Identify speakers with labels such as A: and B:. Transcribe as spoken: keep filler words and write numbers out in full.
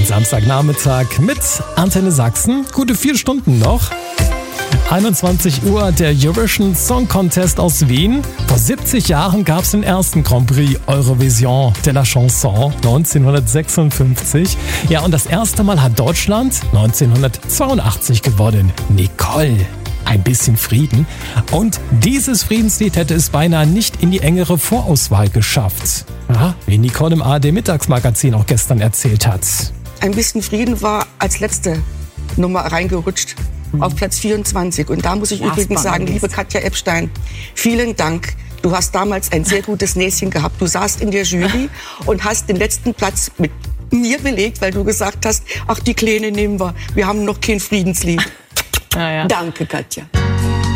A: Samstagnachmittag mit Antenne Sachsen. Gute vier Stunden noch. einundzwanzig Uhr, der Eurovision Song Contest aus Wien. Vor siebzig Jahren gab es den ersten Grand Prix Eurovision de la Chanson neunzehnhundertsechsundfünfzig. Ja, und das erste Mal hat Deutschland neunzehnhundertzweiundachtzig gewonnen. Nicole. Ein bisschen Frieden. Und dieses Friedenslied hätte es beinahe nicht in die engere Vorauswahl geschafft. Ja, wie Nicole im A R D-Mittagsmagazin auch gestern erzählt hat.
B: Ein bisschen Frieden war als letzte Nummer reingerutscht. Mhm. Auf Platz vierundzwanzig. Und da muss ich ja, übrigens sagen, liebe Katja Epstein, vielen Dank. Du hast damals ein sehr gutes Näschen gehabt. Du saßt in der Jury und hast den letzten Platz mit mir belegt, weil du gesagt hast, ach, die Kleine nehmen wir. Wir haben noch kein Friedenslied.
C: Ja, ja.
B: Danke, Katja.